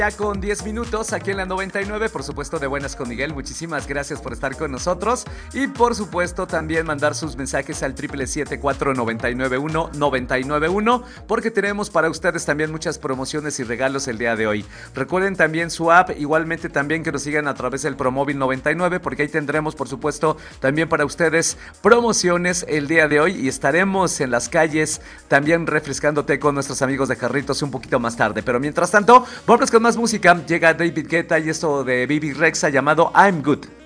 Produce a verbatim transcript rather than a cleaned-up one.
Ya con diez minutos aquí en la noventa y nueve, por supuesto de Buenas con Miguel. Muchísimas gracias por estar con nosotros y por supuesto también mandar sus mensajes al triple siete cuatro nueve nueve uno nueve nueve uno porque tenemos para ustedes también muchas promociones y regalos el día de hoy. Recuerden también su app, igualmente también que nos sigan a través del Promóvil noventa y nueve porque ahí tendremos por supuesto también para ustedes promociones el día de hoy y estaremos en las calles también refrescándote con nuestros amigos de Jarritos un poquito más tarde. Pero mientras tanto, vamos con más música. Llega David Guetta y esto de Baby Rexha llamado I'm Good.